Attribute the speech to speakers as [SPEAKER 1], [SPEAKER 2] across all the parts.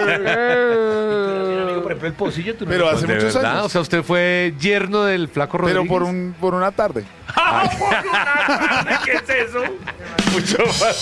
[SPEAKER 1] Por ejemplo, el Pocillo, tú no
[SPEAKER 2] Pero
[SPEAKER 1] lo
[SPEAKER 2] hace
[SPEAKER 1] conoces.
[SPEAKER 2] muchos
[SPEAKER 3] ¿Verdad?
[SPEAKER 2] años.
[SPEAKER 3] O sea, usted fue yerno del Flaco Rodríguez.
[SPEAKER 2] Pero por una tarde.
[SPEAKER 1] ¿Qué es eso?
[SPEAKER 3] Mucho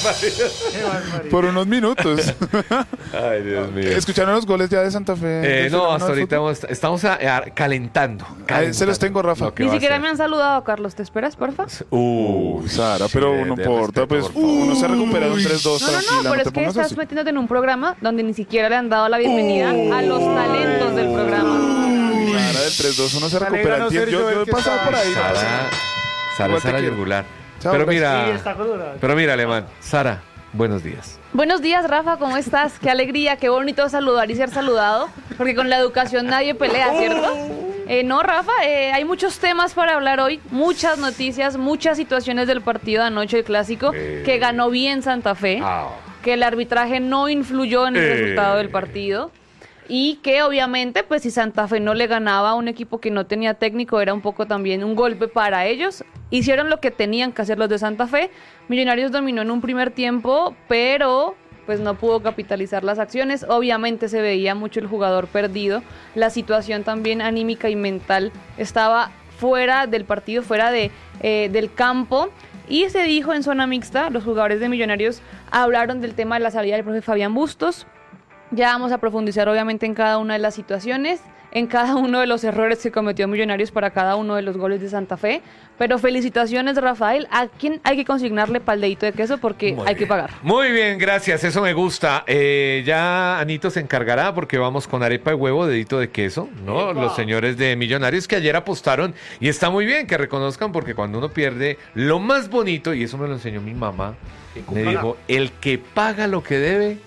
[SPEAKER 3] más.
[SPEAKER 2] Por unos minutos.
[SPEAKER 3] Ay, Dios mío.
[SPEAKER 2] ¿Escucharon los goles ya de Santa Fe? ¿Del
[SPEAKER 3] No,
[SPEAKER 2] fenómeno
[SPEAKER 3] hasta
[SPEAKER 2] del
[SPEAKER 3] ahorita
[SPEAKER 2] fútbol?
[SPEAKER 3] estamos calentando.
[SPEAKER 2] Ahí se los tengo, Rafa.
[SPEAKER 3] Lo que
[SPEAKER 4] Ni
[SPEAKER 3] va a
[SPEAKER 4] siquiera
[SPEAKER 3] ser.
[SPEAKER 4] me han saludado, Carlos. ¿Te esperas, porfa?
[SPEAKER 2] Sara,
[SPEAKER 3] sí,
[SPEAKER 2] pero
[SPEAKER 3] de
[SPEAKER 2] no importa,
[SPEAKER 3] respeto,
[SPEAKER 2] pues
[SPEAKER 3] por favor.
[SPEAKER 2] uno se recupera un 3-2
[SPEAKER 4] No,
[SPEAKER 2] tranquila,
[SPEAKER 4] pero
[SPEAKER 2] te
[SPEAKER 4] es que
[SPEAKER 2] pongas
[SPEAKER 4] estás
[SPEAKER 2] así.
[SPEAKER 4] metiéndote en un programa donde ni siquiera le han dado la bienvenida a los talentos del programa.
[SPEAKER 2] Sara, del 3-2 uno se
[SPEAKER 1] alegra
[SPEAKER 2] recupera el
[SPEAKER 1] no ser
[SPEAKER 2] tiempo.
[SPEAKER 1] yo
[SPEAKER 2] Yo
[SPEAKER 1] el
[SPEAKER 2] he
[SPEAKER 1] que
[SPEAKER 2] pasado
[SPEAKER 1] está-
[SPEAKER 2] por ahí.
[SPEAKER 3] Sara
[SPEAKER 2] Igual te
[SPEAKER 3] Sara
[SPEAKER 2] quiero.
[SPEAKER 3] Yugular.
[SPEAKER 2] Chao,
[SPEAKER 3] Pero
[SPEAKER 2] gracias.
[SPEAKER 1] Sí,
[SPEAKER 3] mira,
[SPEAKER 1] está colorado.
[SPEAKER 3] pero mira, Alemán. Sara, buenos días.
[SPEAKER 4] Buenos días, Rafa, ¿cómo estás? Qué alegría, qué bonito saludar y ser saludado, porque con la educación nadie pelea, ¿cierto? No, Rafa, hay muchos temas para hablar hoy, muchas noticias, muchas situaciones del partido de anoche, el clásico, que ganó bien Santa Fe, que el arbitraje no influyó en el resultado del partido. Y que obviamente, pues si Santa Fe no le ganaba a un equipo que no tenía técnico, era un poco también un golpe para ellos. Hicieron lo que tenían que hacer los de Santa Fe. Millonarios dominó en un primer tiempo, pero pues no pudo capitalizar las acciones. Obviamente se veía mucho el jugador perdido. La situación también anímica y mental estaba fuera del partido, fuera del campo. Y se dijo en zona mixta, los jugadores de Millonarios hablaron del tema de la salida del profe Fabián Bustos. Ya vamos a profundizar obviamente en cada una de las situaciones, en cada uno de los errores que cometió Millonarios para cada uno de los goles de Santa Fe. Pero felicitaciones, Rafael. ¿A quién hay que consignarle paldeíto de queso? Porque hay que pagar.
[SPEAKER 3] Muy bien, gracias, eso me gusta. Ya Anito se encargará porque vamos con arepa de huevo, dedito de queso, ¿no? Los señores de Millonarios que ayer apostaron y está muy bien que reconozcan porque cuando uno pierde, lo más bonito, y eso me lo enseñó mi mamá, me dijo, el que paga lo que debe,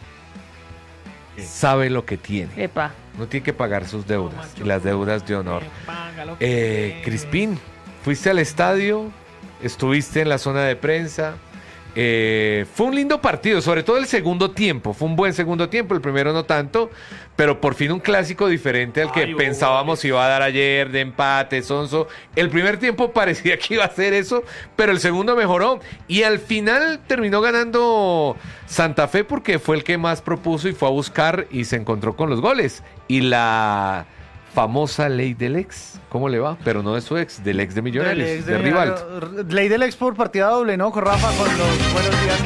[SPEAKER 3] sabe lo que tiene.
[SPEAKER 4] Epa.
[SPEAKER 3] No tiene que pagar sus deudas, y las deudas de honor. Crispín, fuiste al estadio, estuviste en la zona de prensa. Fue un lindo partido, sobre todo el segundo tiempo. Fue un buen segundo tiempo, el primero no tanto, pero por fin un clásico diferente al que pensábamos iba a dar ayer, de empate, sonso. El primer tiempo parecía que iba a ser eso, pero el segundo mejoró y al final terminó ganando Santa Fe porque fue el que más propuso y fue a buscar y se encontró con los goles. Y la famosa ley del ex, ¿cómo le va? Pero no de su ex, del ex de Millonarios, de Rivaldo.
[SPEAKER 1] Ley del ex por partida doble, ¿no? Con Rafa, con los buenos días.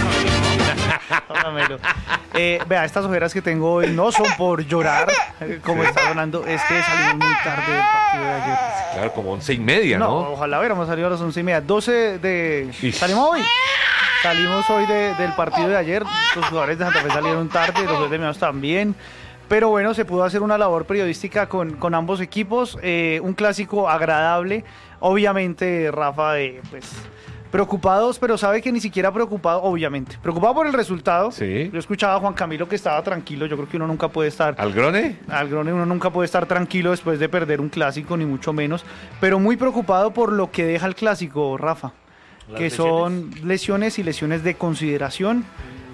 [SPEAKER 1] Tómamelo. Vea, estas ojeras que tengo hoy no son por llorar, como está sonando, es que salimos muy tarde del partido de ayer.
[SPEAKER 3] Claro, como 11:30, ¿no?
[SPEAKER 1] Ojalá hubiéramos salido a las 11:30. 12 de...
[SPEAKER 3] Ish.
[SPEAKER 1] ¿Salimos hoy? Salimos hoy del partido de ayer. Los jugadores de Santa Fe salieron tarde, los jugadores de Millonarios también. Pero bueno, se pudo hacer una labor periodística con ambos equipos. Un clásico agradable. Obviamente, Rafa, pues... preocupados, pero sabe que ni siquiera preocupado, obviamente. Preocupado por el resultado.
[SPEAKER 3] Sí.
[SPEAKER 1] Yo escuchaba a Juan Camilo que estaba tranquilo. Yo creo que uno nunca puede estar...
[SPEAKER 3] ¿Algrone?
[SPEAKER 1] Uno nunca puede estar tranquilo después de perder un clásico, ni mucho menos. Pero muy preocupado por lo que deja el clásico, Rafa. Que son lesiones y lesiones de consideración.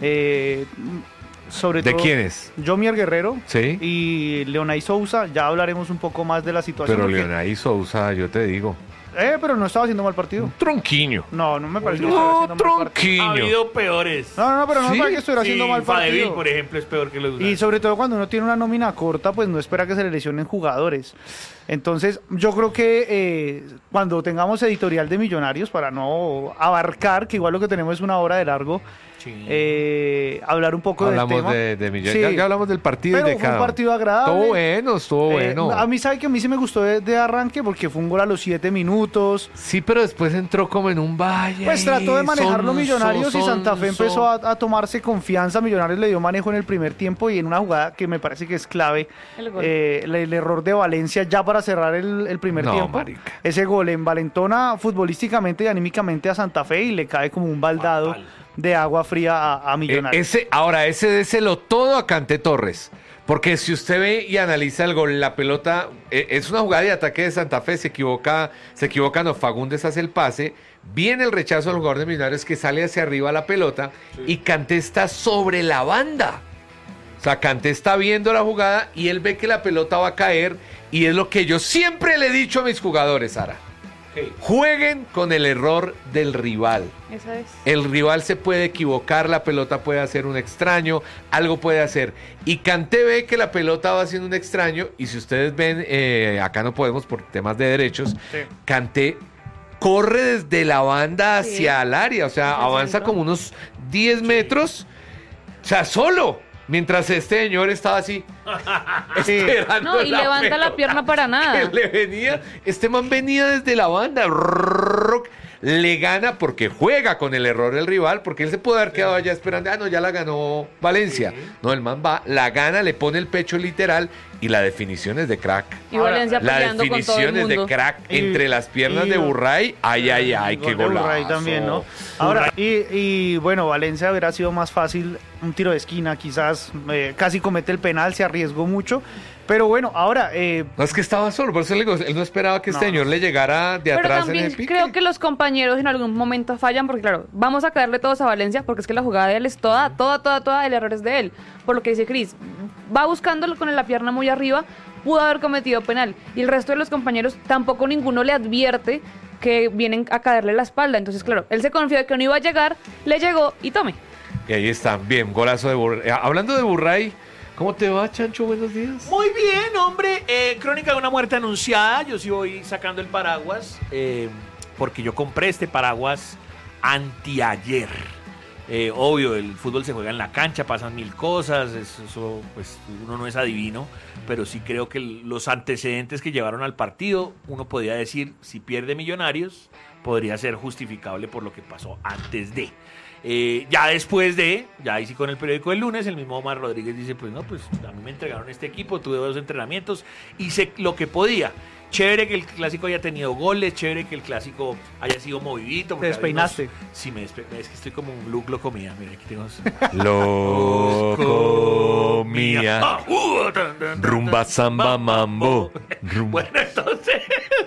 [SPEAKER 1] Sobre
[SPEAKER 3] ¿De
[SPEAKER 1] todo,
[SPEAKER 3] quiénes?
[SPEAKER 1] Jomier Guerrero
[SPEAKER 3] Sí.
[SPEAKER 1] y Leonay Sousa. Ya hablaremos un poco más de la situación.
[SPEAKER 3] Pero
[SPEAKER 1] porque-
[SPEAKER 3] Leonay Sousa, yo te digo.
[SPEAKER 1] pero no estaba haciendo mal partido.
[SPEAKER 3] Tronquiño.
[SPEAKER 1] No me parece que estuviera haciendo mal partido.
[SPEAKER 3] Tronquiño.
[SPEAKER 5] Ha habido peores.
[SPEAKER 1] No, pero no
[SPEAKER 3] ¿Sí?
[SPEAKER 1] me parece que estuviera haciendo mal
[SPEAKER 5] Fadeville,
[SPEAKER 1] partido.
[SPEAKER 5] por ejemplo, es peor que los
[SPEAKER 1] Y sobre todo cuando uno tiene una nómina corta, pues no espera que se le lesionen jugadores. Entonces, yo creo que cuando tengamos editorial de Millonarios, para no abarcar, que igual lo que tenemos es una hora de largo, hablar un poco
[SPEAKER 3] Hablamos
[SPEAKER 1] del tema.
[SPEAKER 3] de Millonarios.
[SPEAKER 1] Sí.
[SPEAKER 3] Ya hablamos del partido y
[SPEAKER 1] Pero
[SPEAKER 3] de
[SPEAKER 1] fue
[SPEAKER 3] cada
[SPEAKER 1] un
[SPEAKER 3] uno.
[SPEAKER 1] partido agradable.
[SPEAKER 3] Estuvo bueno.
[SPEAKER 1] A mí, ¿sabe que a mí sí me gustó de arranque? Porque fue un gol a los 7 minutos.
[SPEAKER 3] Sí, pero después entró como en un valle.
[SPEAKER 1] Pues trató de manejarlo
[SPEAKER 3] sonso,
[SPEAKER 1] Millonarios y Santa Fe
[SPEAKER 3] sonso.
[SPEAKER 1] empezó a tomarse confianza. Millonarios le dio manejo en el primer tiempo y en una jugada que me parece que es clave,
[SPEAKER 4] El gol.
[SPEAKER 1] el error de Valencia ya para cerrar el primer
[SPEAKER 3] No,
[SPEAKER 1] tiempo.
[SPEAKER 3] marica.
[SPEAKER 1] Ese gol envalentona futbolísticamente y anímicamente a Santa Fe y le cae como un baldado de agua fría a Millonarios.
[SPEAKER 3] Ese déselo todo a Kanté Torres. Porque si usted ve y analiza el gol, la pelota es una jugada de ataque de Santa Fe, se equivoca, no, Fagundes hace el pase, viene el rechazo del jugador de Millonarios que sale hacia arriba la pelota y Kanté está sobre la banda. O sea, Kanté está viendo la jugada y él ve que la pelota va a caer y es lo que yo siempre le he dicho a mis jugadores, Sara. Jueguen con el error del rival.
[SPEAKER 4] Esa es.
[SPEAKER 3] El rival se puede equivocar, la pelota puede hacer un extraño, algo puede hacer. Y Kanté ve que la pelota va haciendo un extraño, y si ustedes ven, acá no podemos por temas de derechos,
[SPEAKER 1] Sí.
[SPEAKER 3] Kanté corre desde la banda hacia el área, o sea,
[SPEAKER 4] Hacia
[SPEAKER 3] avanza
[SPEAKER 4] adentro.
[SPEAKER 3] como unos 10 metros, o sea, solo. Mientras este señor estaba así,
[SPEAKER 1] Sí.
[SPEAKER 3] esperando
[SPEAKER 4] No, y levanta la pierna para nada.
[SPEAKER 3] que le venía, este man venía desde la banda, le gana porque juega con el error del rival, porque él se puede haber quedado allá esperando, no, ya la ganó Valencia. No, el man va, la gana, le pone el pecho literal, y la definición es de crack.
[SPEAKER 4] Y Valencia
[SPEAKER 3] La
[SPEAKER 4] peleando con todo el
[SPEAKER 3] definición es de
[SPEAKER 4] mundo.
[SPEAKER 3] crack
[SPEAKER 1] Y-
[SPEAKER 3] entre las piernas
[SPEAKER 1] y-
[SPEAKER 3] de Burray. Ay, ay, ay,
[SPEAKER 1] El
[SPEAKER 3] qué
[SPEAKER 1] gol de
[SPEAKER 3] golazo.
[SPEAKER 1] Burray también, ¿no? Ahora, y bueno, Valencia hubiera sido más fácil un tiro de esquina, quizás casi comete el penal, se arriesgó mucho. Pero bueno, ahora,
[SPEAKER 3] No, es que estaba solo, por eso le digo, él no esperaba que este
[SPEAKER 1] No.
[SPEAKER 3] señor le llegara de
[SPEAKER 4] Pero
[SPEAKER 3] atrás en
[SPEAKER 4] también
[SPEAKER 3] el pique.
[SPEAKER 4] creo que los compañeros en algún momento fallan, porque claro, vamos a caerle todos a Valencia, porque es que la jugada de él es toda, el error es de él. Por lo que dice Cris, va buscándolo con la pierna muy arriba, pudo haber cometido penal. Y el resto de los compañeros, tampoco ninguno le advierte que vienen a caerle la espalda. Entonces, claro, él se confió de que no iba a llegar, le llegó y tome.
[SPEAKER 3] Y ahí está, bien, golazo de Burray. Hablando de Burray, ¿cómo te va, Chancho? Buenos días.
[SPEAKER 5] Muy bien, hombre. Crónica de una muerte anunciada. Yo sí voy sacando el paraguas, porque yo compré este paraguas anteayer. Obvio, el fútbol se juega en la cancha, pasan mil cosas, eso pues uno no es adivino, pero sí creo que los antecedentes que llevaron al partido, uno podría decir, si pierde Millonarios, podría ser justificable por lo que pasó antes de. Ya después de, ya ahí sí con el periódico del lunes, el mismo Omar Rodríguez dice, pues no, pues a mí me entregaron este equipo, tuve 2 entrenamientos, hice lo que podía. Chévere que el clásico haya tenido goles, chévere que el clásico haya sido movidito.
[SPEAKER 1] Te despeinaste.
[SPEAKER 5] Sí, es que estoy como un look comida. Mira, aquí tengo...
[SPEAKER 3] Loco mía.
[SPEAKER 5] Ah,
[SPEAKER 3] Rumba, samba, mambo.
[SPEAKER 5] Bueno, entonces...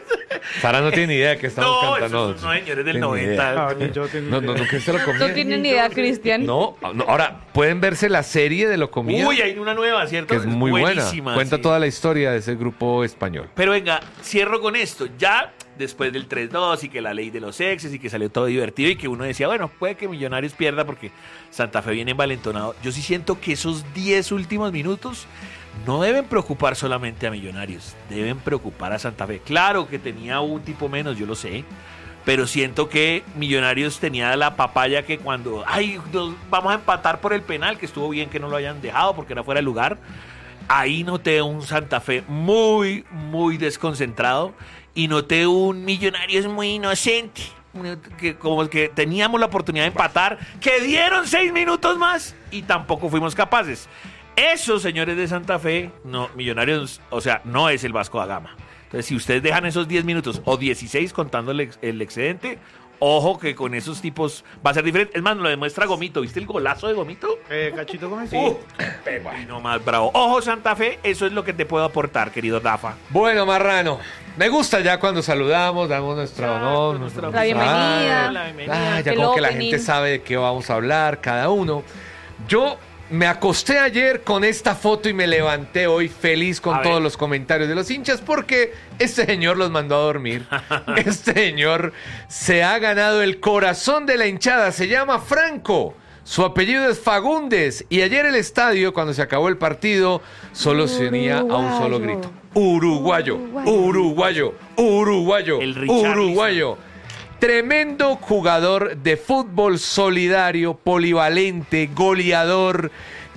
[SPEAKER 3] Sara no tiene ni idea de qué estamos
[SPEAKER 5] No,
[SPEAKER 3] cantando.
[SPEAKER 5] esos son señores del
[SPEAKER 3] Tiene
[SPEAKER 5] 90.
[SPEAKER 3] idea.
[SPEAKER 1] Ah, ni yo tengo
[SPEAKER 3] No, no,
[SPEAKER 1] idea.
[SPEAKER 3] nunca se lo comía.
[SPEAKER 4] No tienen ni idea, Cristian.
[SPEAKER 3] No, no, ahora, pueden verse la serie de Lo Comía,
[SPEAKER 5] Uy, hay una nueva, ¿cierto?
[SPEAKER 3] que es muy buena.
[SPEAKER 5] buenísima,
[SPEAKER 3] Cuenta
[SPEAKER 5] sí.
[SPEAKER 3] toda la historia de ese grupo español.
[SPEAKER 5] Pero venga, cierro con esto. Ya después del 3-2 y que la ley de los exes y que salió todo divertido y que uno decía, bueno, puede que Millonarios pierda porque Santa Fe viene envalentonado. Yo sí siento que esos 10 últimos minutos no deben preocupar solamente a Millonarios, deben preocupar a Santa Fe. Claro que tenía un tipo menos, yo lo sé, pero siento que Millonarios tenía la papaya que cuando, ay, vamos a empatar por el penal, que estuvo bien que no lo hayan dejado porque era fuera de lugar. Ahí noté un Santa Fe muy, muy desconcentrado y noté un Millonarios muy inocente, que como que teníamos la oportunidad de empatar, que dieron 6 minutos más y tampoco fuimos capaces. Esos señores de Santa Fe, no, Millonarios, o sea, no es el Vasco da Gama. Entonces, si ustedes dejan esos 10 minutos o 16 contando el excedente, ojo que con esos tipos va a ser diferente. Es más, nos lo demuestra Gomito. ¿Viste el golazo de Gomito?
[SPEAKER 1] Cachito Gómez, sí.
[SPEAKER 5] Pero ahí nomás, bravo. Ojo, Santa Fe, eso es lo que te puedo aportar, querido Rafa.
[SPEAKER 3] Bueno, Marrano, me gusta ya cuando saludamos, damos nuestro honor, nuestro
[SPEAKER 4] La bienvenida.
[SPEAKER 5] La bienvenida.
[SPEAKER 3] ya
[SPEAKER 4] El
[SPEAKER 3] como que la
[SPEAKER 4] opening.
[SPEAKER 3] gente sabe de qué vamos a hablar, cada uno. Yo me acosté ayer con esta foto y me levanté hoy feliz con
[SPEAKER 5] A ver.
[SPEAKER 3] todos los comentarios de los hinchas porque este señor los mandó a dormir. Este señor se ha ganado el corazón de la hinchada, se llama Franco. Su apellido es Fagundes y ayer el estadio, cuando se acabó el partido, solo se unía a un solo grito. Uruguayo, uruguayo, uruguayo,
[SPEAKER 5] El Richarlison.
[SPEAKER 3] uruguayo. Tremendo jugador de fútbol, solidario, polivalente, goleador,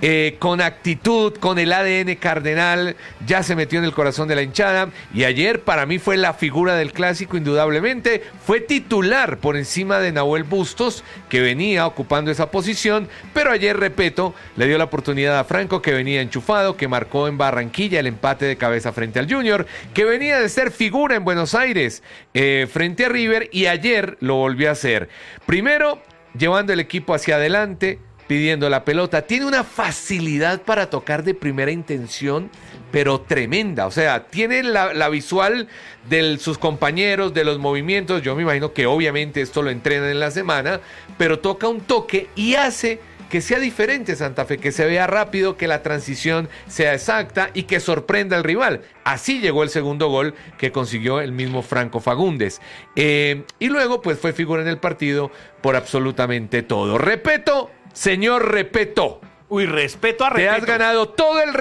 [SPEAKER 3] con actitud, con el ADN cardenal, ya se metió en el corazón de la hinchada y ayer para mí fue la figura del clásico indudablemente, fue titular por encima de Nahuel Bustos que venía ocupando esa posición, pero ayer, repito, le dio la oportunidad a Franco que venía enchufado, que marcó en Barranquilla el empate de cabeza frente al Junior, que venía de ser figura en Buenos Aires frente a River y ayer lo volvió a hacer. Primero, llevando el equipo hacia adelante, pidiendo la pelota, tiene una facilidad para tocar de primera intención, pero tremenda, o sea, tiene la visual de sus compañeros, de los movimientos, yo me imagino que obviamente esto lo entrenan en la semana, pero toca un toque y hace que sea diferente Santa Fe, que se vea rápido, que la transición sea exacta y que sorprenda al rival. Así llegó el segundo gol que consiguió el mismo Franco Fagundes. Y luego pues fue figura en el partido por absolutamente todo. Repeto, señor Repeto,
[SPEAKER 5] Uy, respeto a
[SPEAKER 3] te has
[SPEAKER 5] respeto.
[SPEAKER 3] ganado todo el